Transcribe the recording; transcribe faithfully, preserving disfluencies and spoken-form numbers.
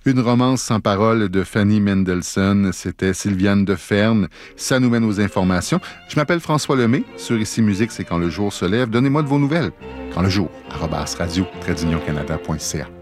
Une romance sans parole de Fanny Mendelssohn. C'était Sylviane Deferne. Ça nous mène aux informations. Je m'appelle François Lemay. Sur Ici Musique, c'est quand le jour se lève. Donnez-moi de vos nouvelles. Quand le jour, arobase radio, trait d'union canada point c a.